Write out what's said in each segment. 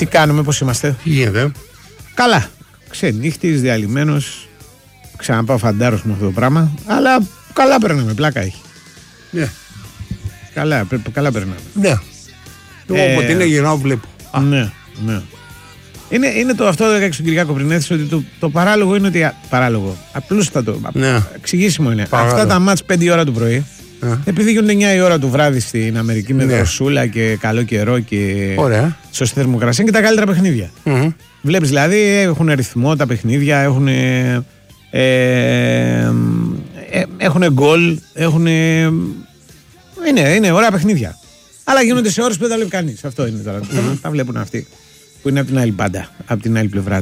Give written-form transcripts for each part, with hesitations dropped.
Τι κάνουμε, πώς είμαστε? Τι γίνεται? Καλά. Ξενύχτης, διαλυμένος. Ξαναπάω φαντάρος με αυτό το πράγμα. Αλλά καλά περνάμε, πλάκα έχει. Ναι. Καλά περνάμε. Ναι. Εγώ όποτε είναι γυρνάω βλέπω. Ναι, ναι. Είναι το αυτό που έλεγα στον Κυριάκο πριν έρθεις, ότι το παράλογο είναι ότι. Παράλογο. Απλούστατο. Ναι. Εξηγήσιμο είναι. Παράλογο. Αυτά τα μάτς 5 η ώρα του πρωί. Επειδή γίνονται 9 η ώρα του βράδυ στην Αμερική με δροσούλα και καλό καιρό και σωστή θερμοκρασία και τα καλύτερα παιχνίδια. Βλέπεις δηλαδή έχουν ρυθμό τα παιχνίδια, έχουν γκολ, είναι ωραία παιχνίδια. Αλλά γίνονται σε ώρες που δεν τα βλέπει κανείς. Αυτό είναι τώρα. Τα βλέπουν αυτοί που είναι από την άλλη μπάντα, από την άλλη πλευρά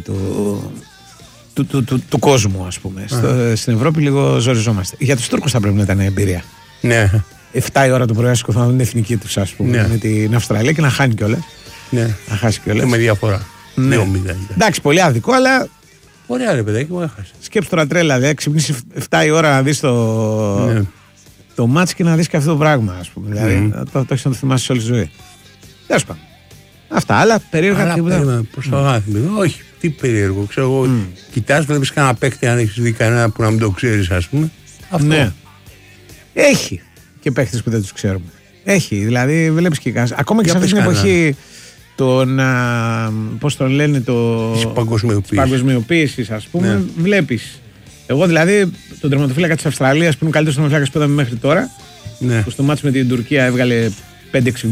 του κόσμου, ας πούμε. Στην Ευρώπη λίγο ζοριζόμαστε. Για τους Τούρκους θα πρέπει να ήταν εμπειρία. Ναι. 7 η ώρα το πρωί να σηκωθούν την εθνική τους, ας πούμε, με την Αυστραλία και να χάνει κιόλας. Ναι. Να χάσει κιόλας. Και με διαφορά. Ναι. 2-0. Εντάξει, πολύ άδικο, αλλά. Ωραία, ρε παιδάκι, μου έχασε. Σκέψου τώρα τρέλα, δηλαδή. Ξυπνήσει 7 η ώρα να δεις το μάτς και να δεις και αυτό το πράγμα, ας πούμε. Δηλαδή, το έχεις να το θυμάσεις όλη τη ζωή. Τέλος πάντων. Αυτά, άλλα περίεργα τίποτα. Προς το αγάπη. Όχι, τι περίεργο. Ξέρω εγώ, κοιτάς, βλέπεις κανένα παίκτη, αν έχεις δει κανένα που να μην το ξέρεις, ας πούμε. Αυτό. Ναι. Έχει και παίκτες που δεν τους ξέρουμε. Έχει, δηλαδή βλέπεις και κανένας. Ακόμα και σε αυτή την εποχή πώς τον λένε, της παγκοσμιοποίησης, ας πούμε, βλέπεις. Εγώ δηλαδή τον τερματοφύλακα της Αυστραλίας που είναι ο καλύτερος τερματοφύλακας που είδαμε μέχρι τώρα, που στο μάτς με την Τουρκία έβγαλε 5-6